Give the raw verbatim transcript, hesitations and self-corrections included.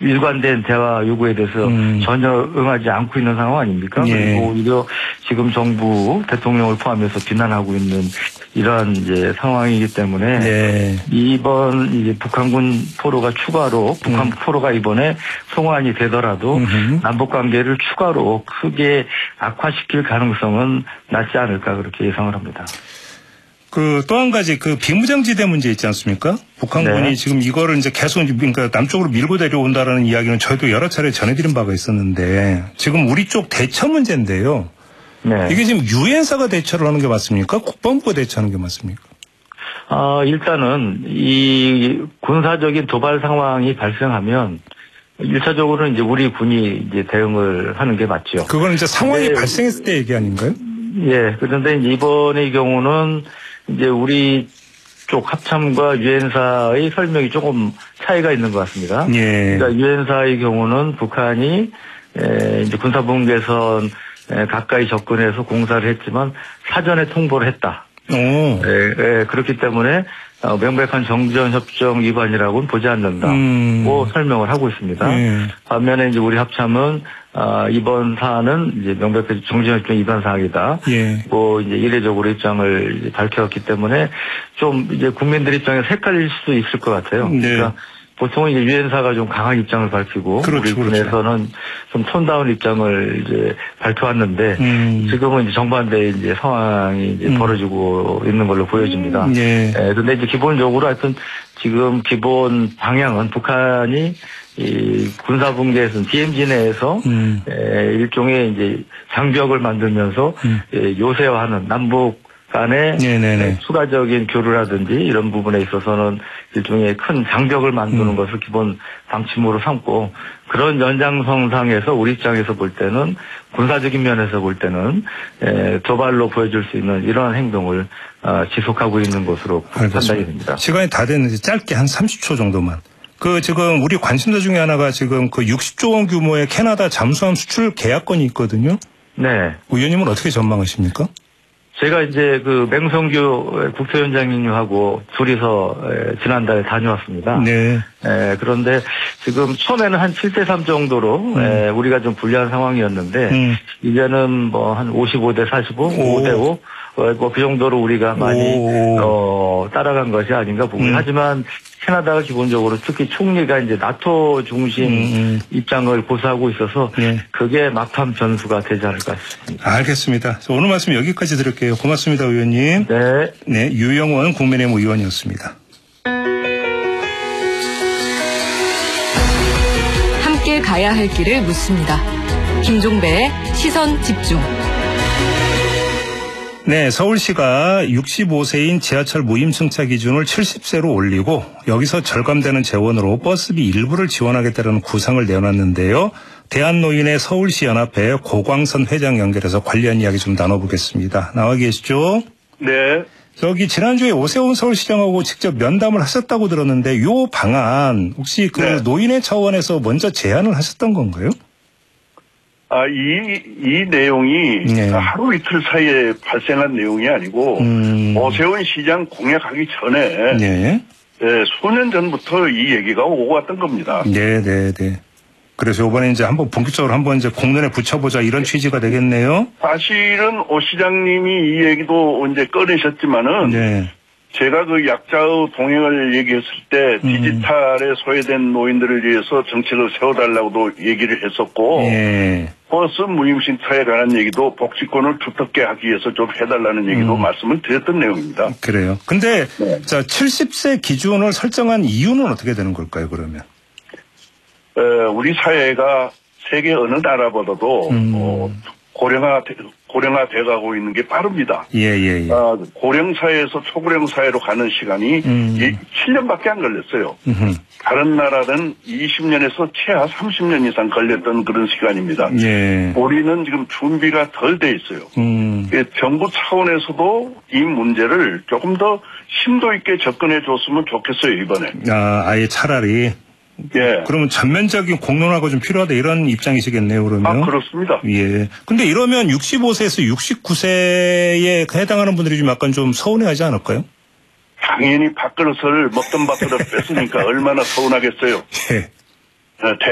일관된 대화 요구에 대해서 음. 전혀 응하지 않고 있는 상황 아닙니까? 예. 그리고 오히려 지금 정부 대통령을 포함해서 비난하고 있는 이러한 이제 상황이기 때문에 네. 이번 이제 북한군 포로가 추가로 북한 음. 포로가 이번에 송환이 되더라도 음흠. 남북 관계를 추가로 크게 악화시킬 가능성은 낮지 않을까 그렇게 예상을 합니다. 그 또 한 가지 그 비무장지대 문제 있지 않습니까? 북한군이 네. 지금 이거를 이제 계속 그러니까 남쪽으로 밀고 내려온다라는 이야기는 저희도 여러 차례 전해드린 바가 있었는데 지금 우리 쪽 대처 문제인데요. 네. 이게 지금 유엔사가 대처를 하는 게 맞습니까? 국방부가 대처하는 게 맞습니까? 아, 일단은 이 군사적인 도발 상황이 발생하면 일차적으로는 이제 우리 군이 이제 대응을 하는 게 맞죠. 그거는 이제 상황이 네. 발생했을 때 얘기 아닌가요? 예. 그런데 이번의 경우는 이제 우리 쪽 합참과 유엔사의 설명이 조금 차이가 있는 것 같습니다. 예. 그러니까 유엔사의 경우는 북한이 이제 군사분계선 가까이 접근해서 공사를 했지만 사전에 통보를 했다. 오. 예, 예, 그렇기 때문에 명백한 정전협정 위반이라고는 보지 않는다고 음. 설명을 하고 있습니다. 예. 반면에 이제 우리 합참은 아, 이번 사안은 이제 명백한 정전협정 위반 사항이다. 예. 뭐 이제 이례적으로 입장을 이제 밝혔기 때문에 좀 이제 국민들 입장에서 헷갈릴 수도 있을 것 같아요. 네. 그러니까 보통은 이제 유엔사가 좀 강한 입장을 밝히고 그렇죠, 우리 군에서는 그렇죠. 좀 톤다운 입장을 이제 밝혀왔는데 음. 지금은 이제 정반대의 이제 상황이 이제 음. 벌어지고 있는 걸로 보여집니다. 예. 그런데 이제 기본적으로 하여튼 지금 기본 방향은 북한이 이 군사분계선 디엠지 내에서 음. 에, 일종의 이제 장벽을 만들면서 음. 에, 요새화하는 남북 간의 네네네. 추가적인 교류라든지 이런 부분에 있어서는 일종의 큰 장벽을 만드는 음. 것을 기본 방침으로 삼고 그런 연장선상에서 우리 입장에서 볼 때는 군사적인 면에서 볼 때는 에, 도발로 보여줄 수 있는 이러한 행동을 어, 지속하고 있는 것으로 알겠습니다. 판단이 됩니다. 시간이 다 됐는데 짧게 한 삼십 초 정도만. 그 지금 우리 관심사 중에 하나가 지금 그 육십조 원 규모의 캐나다 잠수함 수출 계약건이 있거든요. 네. 의원님은 어떻게 전망하십니까? 제가 이제 그 맹성규 국토위원장님하고 둘이서 지난달에 다녀왔습니다. 네. 에, 그런데 지금 처음에는 한 칠 대 삼 정도로 음. 에, 우리가 좀 불리한 상황이었는데 음. 이제는 뭐 한 오십오 대 사십오, 오 대 오 어, 뭐 그 정도로 우리가 많이 어, 따라간 것이 아닌가 보고요. 음. 하지만 캐나다가 기본적으로 특히 총리가 이제 나토 중심 음. 입장을 고수하고 있어서 네. 그게 막판 변수가 되지 않을까 싶습니다. 알겠습니다. 오늘 말씀 여기까지 드릴게요. 고맙습니다, 의원님. 네. 네, 유영원 국민의힘 의원이었습니다. 함께 가야 할 길을 묻습니다. 김종배의 시선 집중. 네, 서울시가 육십오 세인 지하철 무임승차 기준을 칠십 세로 올리고 여기서 절감되는 재원으로 버스비 일부를 지원하겠다는 구상을 내놨는데요. 대한노인의 서울시연합회 고광선 회장 연결해서 관련 이야기 좀 나눠보겠습니다. 나와 계시죠? 네. 저기 지난주에 오세훈 서울시장하고 직접 면담을 하셨다고 들었는데 이 방안 혹시 그 네. 노인의 차원에서 먼저 제안을 하셨던 건가요? 아, 이, 이 내용이 네. 하루 이틀 사이에 발생한 내용이 아니고, 음. 오세훈 시장 공약하기 전에, 네. 예, 수년 전부터 이 얘기가 오고 왔던 겁니다. 네, 네, 네. 그래서 이번에 이제 한번 본격적으로 한번 이제 공론에 붙여보자 이런 취지가 되겠네요. 사실은 오 시장님이 이 얘기도 이제 꺼내셨지만은, 네. 제가 그 약자의 동행을 얘기했을 때 디지털에 소외된 노인들을 위해서 정책을 세워달라고도 얘기를 했었고 예. 버스 무임승차에 관한 얘기도 복지권을 두텁게 하기 위해서 좀 해달라는 얘기도 음. 말씀을 드렸던 내용입니다. 그래요. 근데 네. 자 칠십 세 기준을 설정한 이유는 어떻게 되는 걸까요, 그러면? 어, 우리 사회가 세계 어느 나라보다도 음. 어, 고령화, 고령화 돼가고 있는 게 빠릅니다. 예, 예, 예. 아, 고령 사회에서 초고령 사회로 가는 시간이 음. 칠 년밖에 안 걸렸어요. 음흠. 다른 나라는 이십 년에서 최하 삼십 년 이상 걸렸던 그런 시간입니다. 예. 우리는 지금 준비가 덜 돼 있어요. 음. 정부 차원에서도 이 문제를 조금 더 심도 있게 접근해 줬으면 좋겠어요, 이번에. 아, 아예 차라리. 예. 그러면 전면적인 공론화가 좀 필요하다 이런 입장이시겠네요, 그러면. 아, 그렇습니다. 예. 근데 이러면 육십오 세에서 육십구 세에 해당하는 분들이 좀 약간 좀 서운해하지 않을까요? 당연히 밥그릇을 먹던 밥그릇 뺐으니까 얼마나 서운하겠어요. 예.